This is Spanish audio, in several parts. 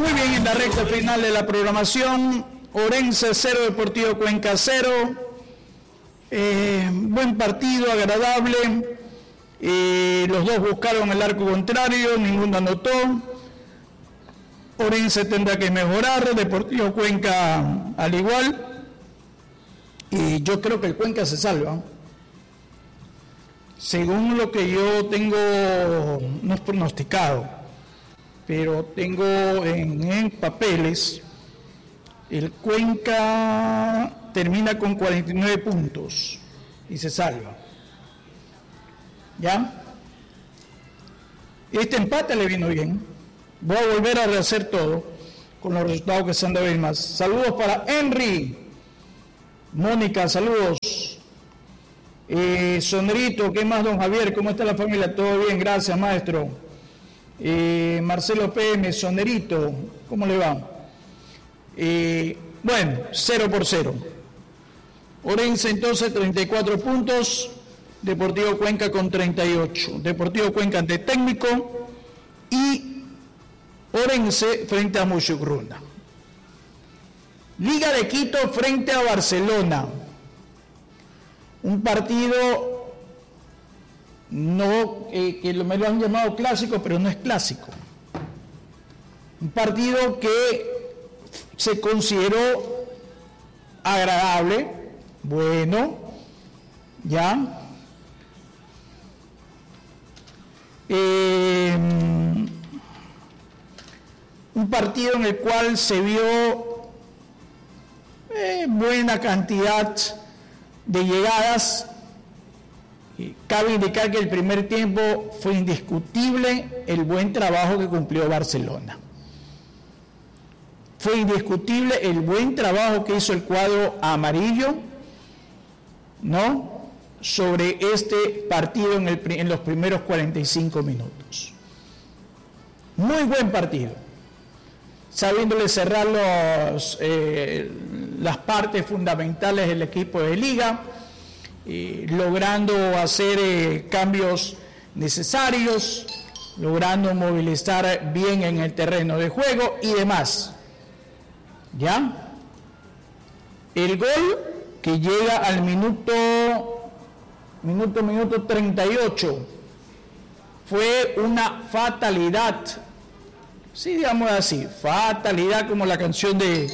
Muy bien, en la recta final de la programación, Orense 0, Deportivo Cuenca 0. Buen partido, agradable. Los dos buscaron el arco contrario, ninguno anotó. Orense tendrá que mejorar, Deportivo Cuenca al igual. Y yo creo que el Cuenca se salva. Según lo que yo tengo, no es pronosticado, pero tengo en papeles, el Cuenca termina con 49 puntos y se salva. ¿Ya? Este empate le vino bien. Voy a volver a rehacer todo con los resultados que se han de ver más. Saludos para Henry. Mónica, saludos. Sonerito, ¿qué más, don Javier? ¿Cómo está la familia? Todo bien, gracias, maestro. Marcelo PM, Sonerito, ¿cómo le va? Bueno, 0-0. Orense entonces 34 puntos, Deportivo Cuenca con 38. Deportivo Cuenca ante Técnico y Orense frente a Muchugruna. Liga de Quito frente a Barcelona. Un partido no que me lo han llamado clásico, pero no es clásico. Un partido que se consideró agradable, bueno, ya. Un partido en el cual se vio buena cantidad de llegadas. Cabe indicar que el primer tiempo fue indiscutible el buen trabajo que cumplió Barcelona. Fue indiscutible el buen trabajo que hizo el cuadro amarillo, ¿no?, sobre este partido en los primeros 45 minutos. Muy buen partido, sabiéndole cerrar las partes fundamentales del equipo de liga, logrando hacer cambios necesarios, logrando movilizar bien en el terreno de juego y demás. ¿Ya? El gol que llega al minuto 38 fue una fatalidad, sí, digamos así, fatalidad como la canción de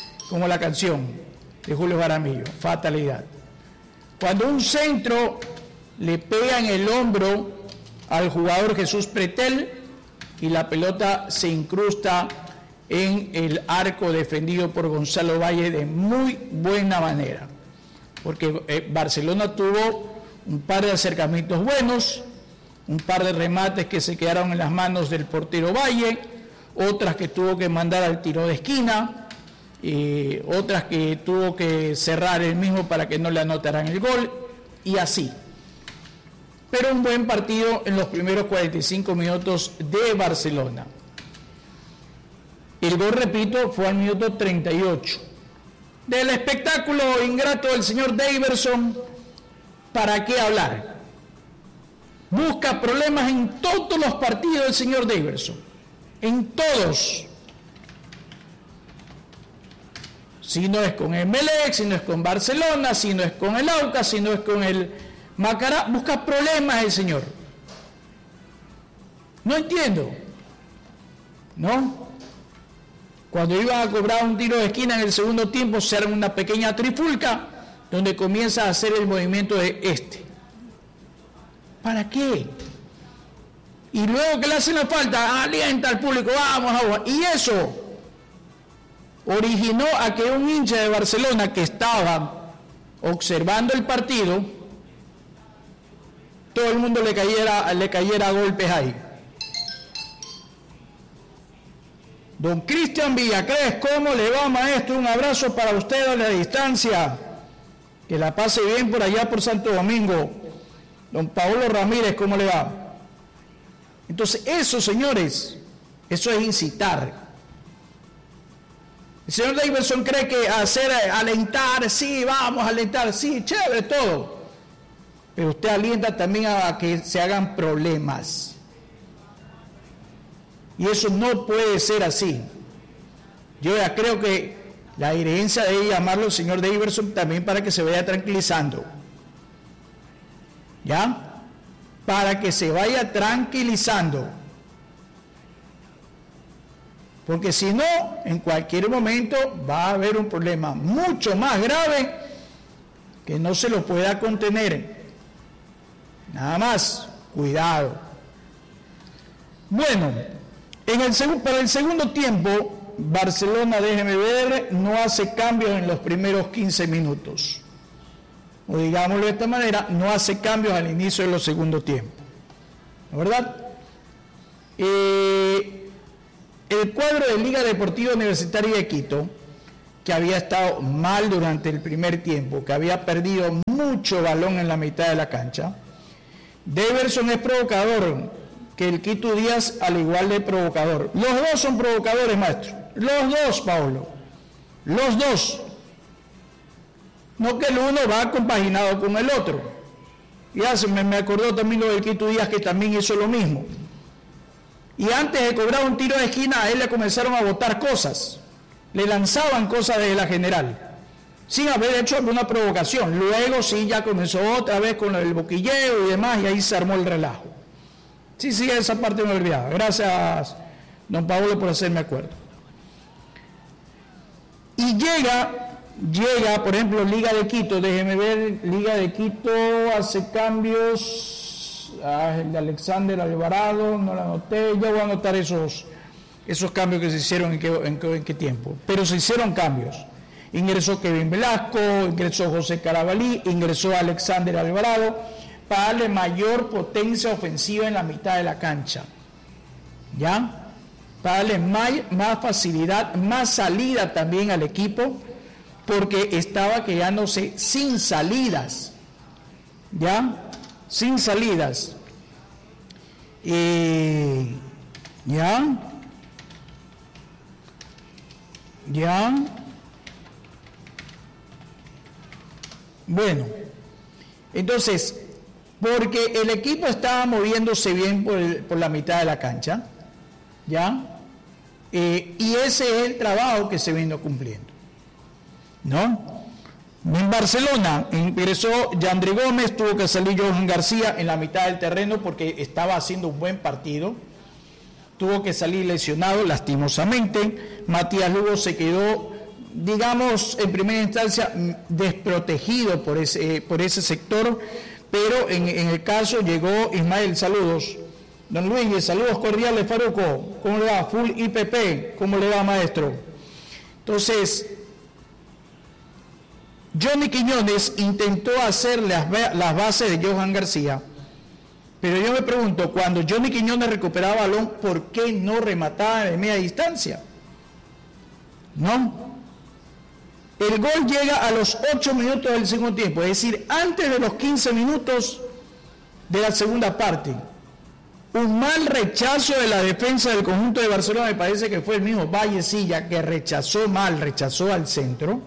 Julio Jaramillo, fatalidad. Cuando un centro le pega en el hombro al jugador Jesús Pretel y la pelota se incrusta en el arco defendido por Gonzalo Valle de muy buena manera, porque Barcelona tuvo un par de acercamientos buenos, un par de remates que se quedaron en las manos del portero Valle, otras que tuvo que mandar al tiro de esquina, otras que tuvo que cerrar él mismo para que no le anotaran el gol, y así. Pero un buen partido en los primeros 45 minutos de Barcelona. El gol, repito, fue al minuto 38. Del espectáculo ingrato del señor Daverson, ¿para qué hablar? Busca problemas en todos los partidos del señor Daverson, en todos. Si no es con Emelec, si no es con Barcelona, si no es con el Aucas, si no es con el Macará, busca problemas el señor. No entiendo, ¿no? Cuando iban a cobrar un tiro de esquina en el segundo tiempo, se arma una pequeña trifulca donde comienza a hacer el movimiento de este. ¿Para qué? Y luego que le hacen la falta, alienta al público, vamos. Y eso originó a que un hincha de Barcelona que estaba observando el partido, todo el mundo le cayera a golpes ahí. Don Cristian Villacrés, ¿cómo le va, maestro? Un abrazo para usted a la distancia. Que la pase bien por allá por Santo Domingo. Don Paolo Ramírez, ¿cómo le va? Entonces, eso, señores, eso es incitar. El señor Davidson cree que alentar, sí, vamos a alentar, sí, chévere, todo. Pero usted alienta también a que se hagan problemas. Y eso no puede ser así. Yo ya creo que la dirigencia debe llamarlo al señor Daverson también para que se vaya tranquilizando. ¿Ya? Para que se vaya tranquilizando. Porque si no, en cualquier momento va a haber un problema mucho más grave que no se lo pueda contener. Nada más, cuidado. Bueno, para el segundo tiempo, Barcelona, déjeme ver, no hace cambios en los primeros 15 minutos. O digámoslo de esta manera, no hace cambios al inicio de los segundos tiempos. ¿No es verdad? El cuadro de Liga Deportiva Universitaria de Quito, que había estado mal durante el primer tiempo, que había perdido mucho balón en la mitad de la cancha. Daverson es provocador, que el Quito Díaz al igual de provocador. Los dos son provocadores, maestro. Los dos, Paulo. Los dos. No que el uno va compaginado con el otro. Ya me acordó también lo del Quito Díaz, que también hizo lo mismo. Y antes de cobrar un tiro de esquina, a él le comenzaron a botar cosas. Le lanzaban cosas desde la general, sin haber hecho alguna provocación. Luego sí, ya comenzó otra vez con el boquilleo y demás, y ahí se armó el relajo. Sí, esa parte me olvidaba. Gracias, don Pablo, por hacerme acuerdo. Y llega, por ejemplo, Liga de Quito, déjeme ver, Liga de Quito hace cambios, el de Alexander Alvarado, no lo anoté, yo voy a anotar esos cambios que se hicieron en qué tiempo, pero se hicieron cambios. Ingresó Kevin Velasco, ingresó José Carabalí, ingresó Alexander Alvarado, para darle mayor potencia ofensiva en la mitad de la cancha, ¿ya? Para darle más facilidad, más salida también al equipo, porque estaba quedándose sin salidas, ¿ya? Sin salidas. ¿Ya? Bueno, entonces, porque el equipo estaba moviéndose bien por la mitad de la cancha, ¿ya? Y ese es el trabajo que se vino cumpliendo, ¿no? En Barcelona ingresó Yandri Gómez, tuvo que salir Johan García en la mitad del terreno porque estaba haciendo un buen partido, tuvo que salir lesionado lastimosamente. Matías Lugo se quedó, digamos, en primera instancia desprotegido por ese sector, pero en el caso llegó Ismael. Saludos, don Luis, saludos cordiales, Faruco, ¿cómo le va? Full IPP, ¿cómo le va, maestro? Entonces, Johnny Quiñones intentó hacer las bases de Johan García, pero yo me pregunto, cuando Johnny Quiñones recuperaba balón, ¿por qué no remataba de media distancia? ¿No? El gol llega a los 8 minutos del segundo tiempo, es decir, antes de los 15 minutos de la segunda parte. Un mal rechazo de la defensa del conjunto de Barcelona, me parece que fue el mismo Vallecilla que rechazó al centro.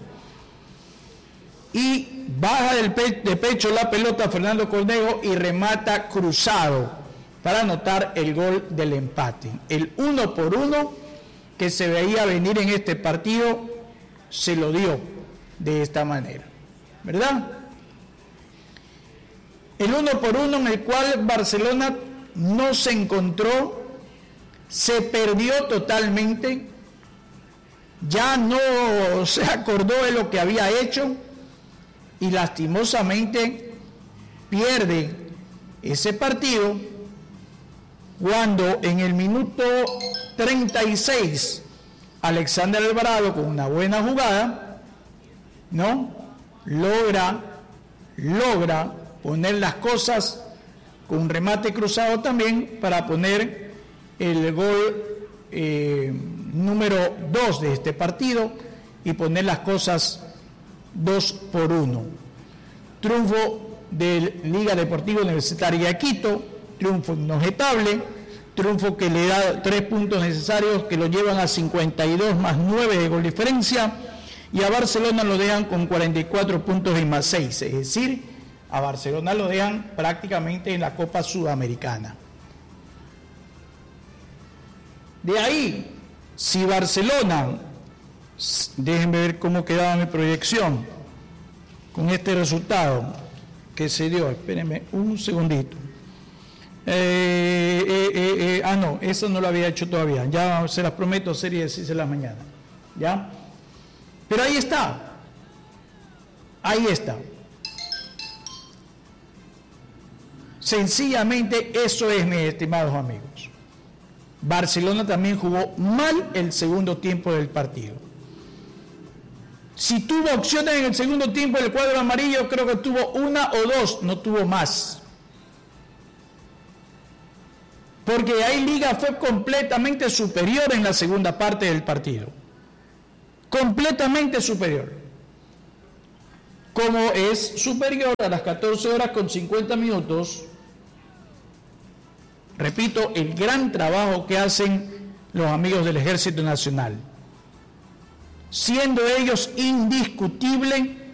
Y baja de pecho la pelota Fernando Cornejo y remata cruzado para anotar el gol del empate. El 1-1 que se veía venir en este partido se lo dio de esta manera, ¿verdad? El 1-1 en el cual Barcelona no se encontró, se perdió totalmente, ya no se acordó de lo que había hecho y lastimosamente pierde ese partido cuando en el minuto 36 Alexander Alvarado, con una buena jugada, ¿no? logra poner las cosas con un remate cruzado también para poner el gol número 2 de este partido y poner las cosas 2-1. Triunfo de Liga Deportiva Universitaria de Quito, triunfo inobjetable, triunfo que le da 3 puntos necesarios que lo llevan a 52 más 9 de gol diferencia, y a Barcelona lo dejan con 44 puntos y más 6, es decir, a Barcelona lo dejan prácticamente en la Copa Sudamericana. De ahí, si Barcelona Déjenme ver cómo quedaba mi proyección con este resultado que se dio. Espérenme un segundito. No, eso no lo había hecho todavía. Ya se las prometo, serie de 6 de la mañana. ¿Ya? Pero ahí está. Ahí está. Sencillamente eso es, mis estimados amigos. Barcelona también jugó mal el segundo tiempo del partido. Si tuvo opciones en el segundo tiempo del cuadro amarillo, creo que tuvo una o dos, no tuvo más. Porque ahí Liga fue completamente superior en la segunda parte del partido. Completamente superior. Como es superior a las 14 horas con 50 minutos, repito, el gran trabajo que hacen los amigos del Ejército Nacional, siendo ellos indiscutibles